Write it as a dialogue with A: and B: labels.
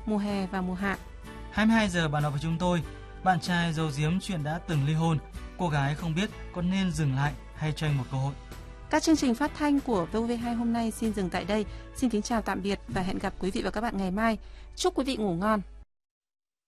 A: mùa hè và mùa hạ.
B: 22 giờ bạn đọc với chúng tôi. Bạn trai giấu giếm chuyện đã từng ly hôn, cô gái không biết có nên dừng lại hay cho anh một cơ hội.
A: Các chương trình phát thanh của VOV2 hôm nay xin dừng tại đây. Xin kính chào tạm biệt và hẹn gặp quý vị và các bạn ngày mai. Chúc quý vị ngủ ngon.